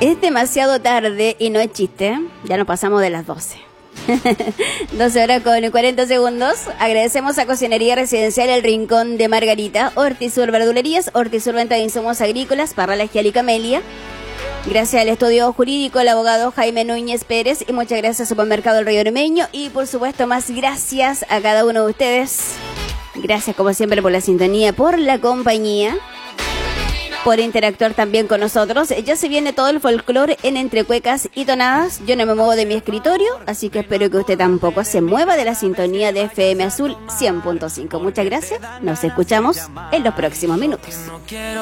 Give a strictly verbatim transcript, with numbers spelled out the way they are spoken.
Es demasiado tarde y no es chiste. Ya nos pasamos de las doce. doce horas con cuarenta segundos. Agradecemos a Cocinería Residencial El Rincón de Margarita, Hortisur Verdulerías, Hortisur Venta de Insumos Agrícolas, Parral Gial y Camelia. Gracias al estudio jurídico, el abogado Jaime Núñez Pérez, y muchas gracias al Supermercado El Río Ormeño, y por supuesto más gracias a cada uno de ustedes. Gracias como siempre por la sintonía, por la compañía, por interactuar también con nosotros. Ya se viene todo el folclore en Entre Cuecas y Tonadas. Yo no me muevo de mi escritorio, así que espero que usted tampoco se mueva de la sintonía de F M Azul cien punto cinco. Muchas gracias, nos escuchamos en los próximos minutos.